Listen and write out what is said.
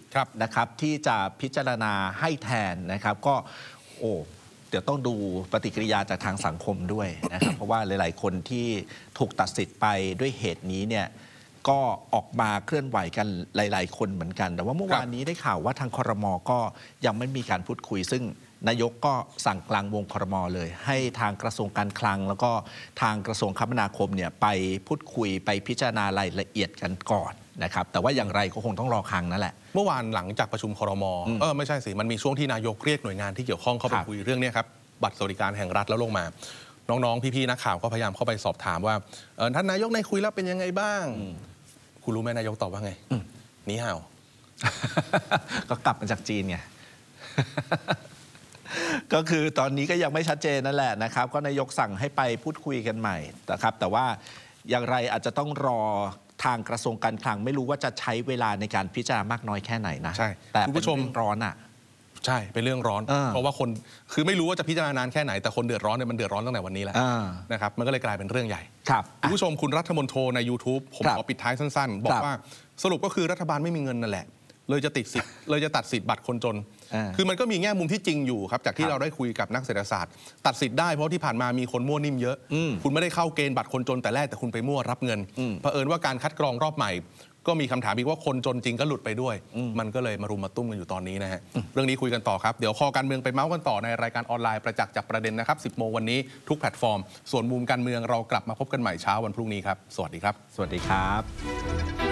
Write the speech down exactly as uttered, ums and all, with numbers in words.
นะครับที่จะพิจารณาให้แทนนะครับก็โอ้เดี๋ยวต้องดูปฏิกิริยาจากทางสังคมด้วยนะครับ เพราะว่าหลายๆคนที่ถูกตัดสิทธิ์ไปด้วยเหตุนี้เนี่ยก็ออกมาเคลื่อนไหวกันหลายๆคนเหมือนกัน แต่ว่าเมื่อวานนี้ได้ข่าวว่าทางครม.ก็ยังไม่มีการพูดคุยซึ่งนายกก็สั่งกลางวงครม.เลยให้ทางกระทรวงการคลังแล้วก็ทางกระทรวงคมนาคมเนี่ยไปพูดคุยไปพิจารณารายละเอียดกันก่อนนะครับแต่ว่าอย่างไรก็คงต้องรอครั้งนั่นแหละเมื่อวานหลังจากประชุมครม.เออไม่ใช่สิมันมีช่วงที่นายกเรียกหน่วยงานที่เกี่ยวข้องเข้าไปคุยเรื่องนี้ครับบัตรสวัสดิการแห่งรัฐแล้วลงมาน้องๆพี่ๆนักข่าวก็พยายามเข้าไปสอบถามว่าท่านนายกในคุยแล้วเป็นยังไงบ้างคุณรู้ไหมนายกตอบว่าไงนี่ห่าวก็กลับมาจากจีนไง ก็คือตอนนี้ก็ยังไม่ชัดเจนนั่นแหละนะครับก็นายกสั่งให้ไปพูดคุยกันใหม่นะครับแต่ว่าอย่างไรอาจจะต้องรอทางกระทรวงการคลังไม่รู้ว่าจะใช้เวลาในการพิจารณามากน้อยแค่ไหนนะใช่แต่คุณผู้ชมร้อนอ่ะใช่เป็นเรื่องร้อนเพราะว่าคนคือไม่รู้ว่าจะพิจารณานานแค่ไหนแต่คนเดือดร้อนเนี่ยมันเดือดร้อนตั้งแต่วันนี้แล้วนะครับมันก็เลยกลายเป็นเรื่องใหญ่ครับคุณผู้ชมคุณรัฐมนตรีใน ยูทูบ ผมขอปิดท้ายสั้นๆบอกว่าสรุปก็คือรัฐบาลไม่มีเงินนั่นแหละเลยจะติดสิทธิ์เลยจะตัดสิทธิ์บัตรคนจนคือมันก็มีแง่มุมที่จริงอยู่ครับจากที่เราได้คุยกับนักเศรษฐศาสตร์ตัดสิทธิ์ได้เพราะที่ผ่านมามีคนมั่วนิ่มเยอะคุณไม่ได้เข้าเกณฑ์บัตรคนจนแต่แรกแต่คุณไปมั่วรับเงินเผอิญว่าการคัดกรองรอบใหม่ก็มีคำถามอีกว่าคนจนจริงก็หลุดไปด้วยมันก็เลยมารุมมาตุ้มกันอยู่ตอนนี้นะฮะเรื่องนี้คุยกันต่อครับเดี๋ยวคอการเมืองไปเมาส์กันต่อในรายการออนไลน์ประจักษ์จับประเด็นนะครับสิบโมงวันนี้ทุกแพลตฟอร์มส่วนมุมการเมืองเรากลับมาพบกันใหม่เช้าวันพรุ่งนี้ครับสวัสดีครับสวัสดีครับ